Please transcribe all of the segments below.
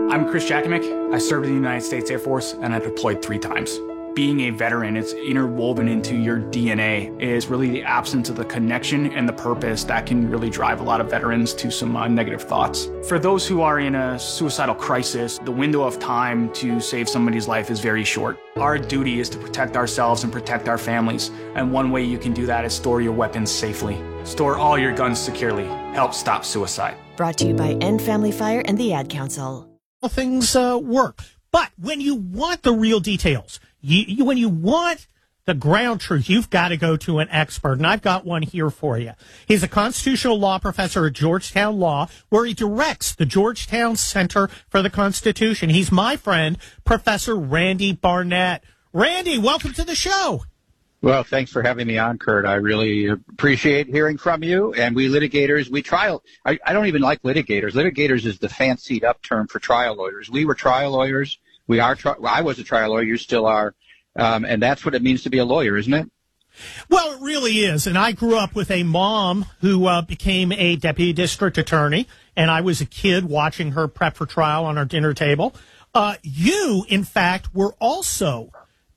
I'm Chris Jakimick. I served in the United States Air Force and I deployed 3 times. Being a veteran, it's interwoven into your DNA, is really the absence of the connection and the purpose that can really drive a lot of veterans to some negative thoughts. For those who are in a suicidal crisis, the window of time to save somebody's life is very short. Our duty is to protect ourselves and protect our families, and one way you can do that is store your weapons safely. Store all your guns securely. Help stop suicide. Brought to you by End Family Fire and the Ad Council. Things work. But when you want the real details, when you want the ground truth, you've got to go to an expert, and I've got one here for you. He's a constitutional law professor at Georgetown Law, where he directs the Georgetown Center for the Constitution. He's my friend, Professor Randy Barnett. Randy, welcome to the show. Well, thanks for having me on, Kurt. I really appreciate hearing from you. And we litigators, I don't even like litigators. Litigators is the fancied up term for trial lawyers. We were trial lawyers. I was a trial lawyer. You still are. And that's what it means to be a lawyer, isn't it? Well, it really is. And I grew up with a mom who became a deputy district attorney. And I was a kid watching her prep for trial on our dinner table. You, in fact, were also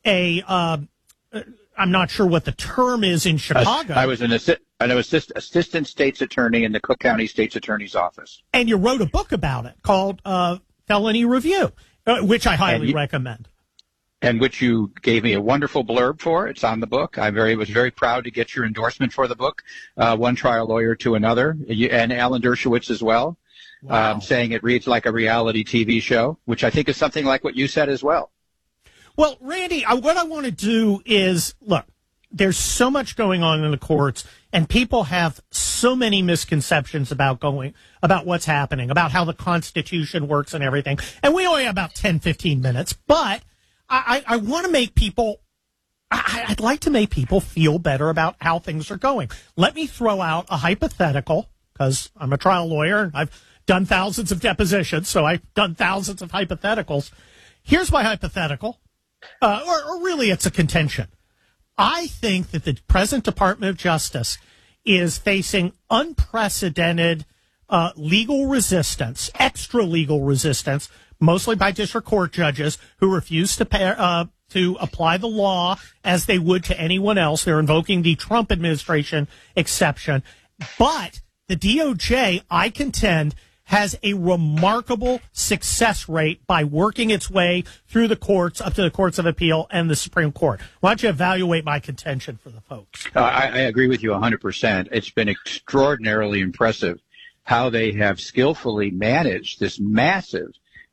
I'm not sure what the term is in Chicago. I was an assistant state's attorney in the Cook County State's Attorney's Office. And you wrote a book about it called Felony Review, which I highly recommend. And which you gave me a wonderful blurb for. It's on the book. I was very proud to get your endorsement for the book, one trial lawyer to another, and Alan Dershowitz as well, wow. Saying it reads like a reality TV show, which I think is something like what you said as well. Well, Randy, what I want to do is, look, there's so much going on in the courts, and people have so many misconceptions about what's happening, about how the Constitution works and everything. And we only have about 10, 15 minutes, but I want to make people, I'd like to make people feel better about how things are going. Let me throw out a hypothetical, because I'm a trial lawyer, and I've done thousands of depositions, so I've done thousands of hypotheticals. Here's my hypothetical. Or really it's a contention. I think that the present Department of Justice is facing unprecedented legal resistance, extra legal resistance, mostly by district court judges who refuse to apply the law as they would to anyone else. They're invoking the Trump administration exception. But the DOJ, I contend, has a remarkable success rate by working its way through the courts up to the courts of appeal and the Supreme Court. Why don't you evaluate my contention for the folks? I agree with you 100%. It's been extraordinarily impressive how they have skillfully managed this massive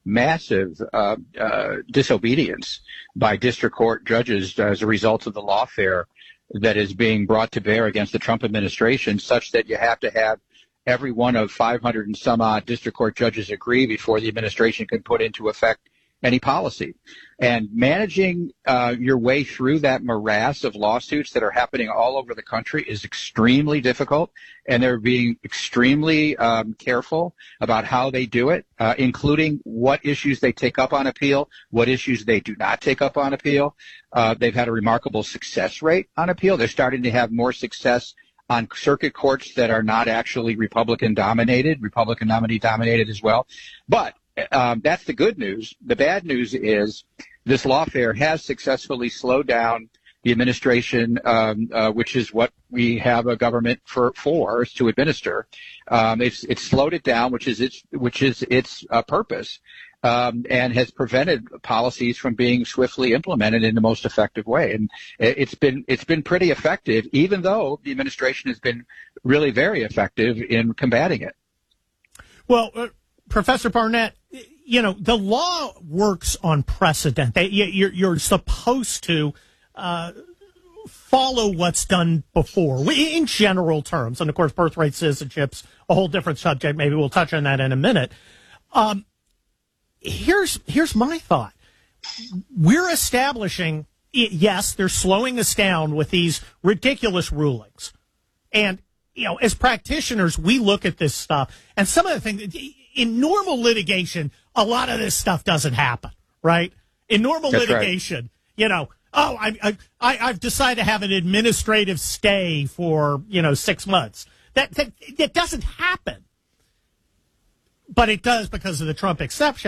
disobedience by district court judges as a result of the lawfare that is being brought to bear against the Trump administration, such that you have to have every one of 500 and some odd district court judges agree before the administration can put into effect any policy. And managing your way through that morass of lawsuits that are happening all over the country is extremely difficult, and they're being extremely careful about how they do it, including what issues they take up on appeal, what issues they do not take up on appeal. They've had a remarkable success rate on appeal. They're starting to have more success on circuit courts that are not actually Republican nominee dominated as well. But that's the good news. The bad news is this lawfare has successfully slowed down the administration, which is what we have a government for is to administer. It's slowed it down, which is its purpose, and has prevented policies from being swiftly implemented in the most effective way. And it's been pretty effective, even though the administration has been really very effective in combating it. Well, Professor Barnett, you know, the law works on precedent. You're supposed to follow what's done before in general terms. And, of course, birthright citizenship's a whole different subject. Maybe we'll touch on that in a minute. Here's my thought. We're establishing, yes, they're slowing us down with these ridiculous rulings. And, you know, as practitioners, we look at this stuff. And some of the things, in normal litigation, a lot of this stuff doesn't happen, right? In normal litigation, you know, I've decided to have an administrative stay for, 6 months. That doesn't happen. But it does because of the Trump exception.